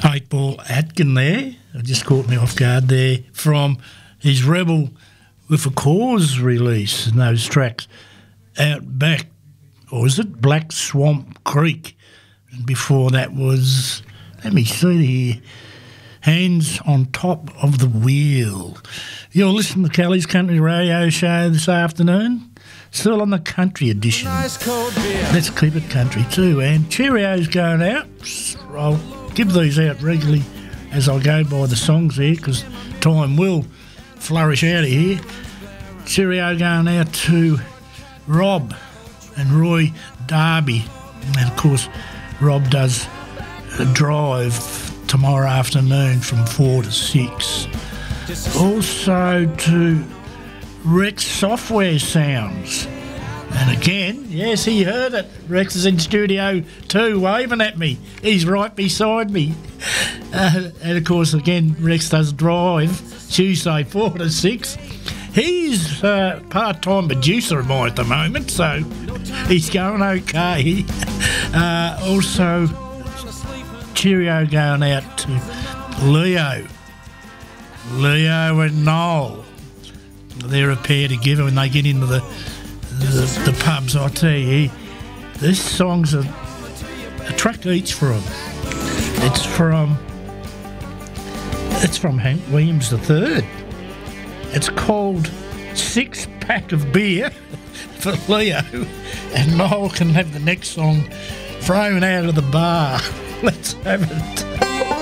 Eight Ball Atkin there. It just caught me off guard there from his Rebel with a Cause release and those tracks Out Back, or is it Black Swamp Creek? And before that was, let me see here, Hands on Top of the Wheel. You're listening to Kelly's Country Radio Show this afternoon. Still on the country edition. Nice cold beer. Let's keep it country too. And Cheerios going out. I'll give these out regularly as I go by the songs here because time will flourish out of here. Cheerio going out to Rob and Roy Darby. And of course, Rob does a drive tomorrow afternoon from 4 to 6. Also to Rex Software Sounds. And again, yes, he heard it. Rex is in studio too, waving at me. He's right beside me. And of course, again, Rex does drive Tuesday 4 to 6. He's a part-time producer of mine at the moment, so he's going okay. Also, cheerio going out to Leo and Noel. They're a pair together when they get into the pubs. I tell you, this song's a track each for them. It's from Hank Williams III. It's called Six Pack of Beer for Leo, and Noel can have the next song thrown out of the bar. Let's have it.